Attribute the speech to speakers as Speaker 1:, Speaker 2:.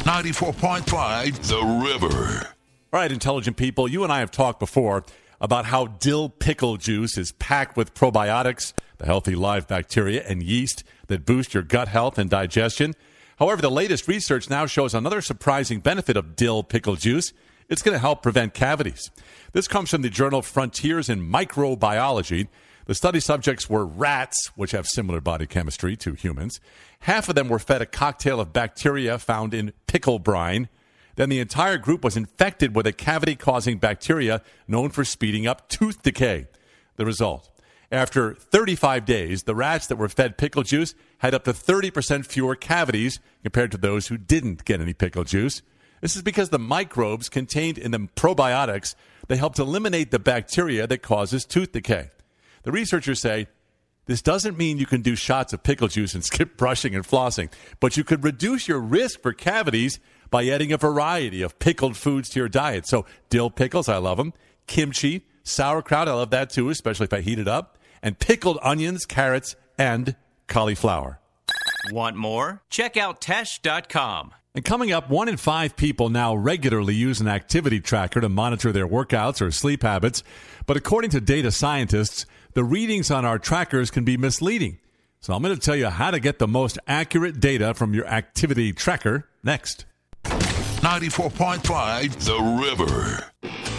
Speaker 1: 94.5 The River.
Speaker 2: All right, intelligent people, you and I have talked before about how dill pickle juice is packed with probiotics, the healthy live bacteria and yeast that boost your gut health and digestion. However, the latest research now shows another surprising benefit of dill pickle juice. It's going to help prevent cavities. This comes from the journal Frontiers in Microbiology. The study subjects were rats, which have similar body chemistry to humans. Half of them were fed a cocktail of bacteria found in pickle brine. Then the entire group was infected with a cavity-causing bacteria known for speeding up tooth decay. The result: after 35 days, the rats that were fed pickle juice had up to 30% fewer cavities compared to those who didn't get any pickle juice. This is because the microbes contained in the probiotics, they helped eliminate the bacteria that causes tooth decay. The researchers say this doesn't mean you can do shots of pickle juice and skip brushing and flossing, but you could reduce your risk for cavities by adding a variety of pickled foods to your diet. So dill pickles, I love them. Kimchi, sauerkraut, I love that too, especially if I heat it up. And pickled onions, carrots, and cauliflower.
Speaker 3: Want more? Check out Tesh.com.
Speaker 2: And coming up, 1 in 5 people now regularly use an activity tracker to monitor their workouts or sleep habits. But according to data scientists, the readings on our trackers can be misleading. So I'm going to tell you how to get the most accurate data from your activity tracker next.
Speaker 1: 94.5 The River.